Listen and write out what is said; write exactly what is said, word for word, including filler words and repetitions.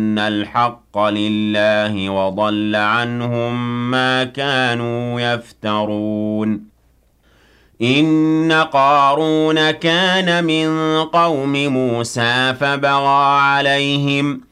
الْحَقَّ لِلَّهِ وَضَلَّ عَنْهُم مَّا كَانُوا يَفْتَرُونَ إِنَّ قَارُونَ كَانَ مِن قَوْمِ مُوسَىٰ فَبَغَىٰ عَلَيْهِمْ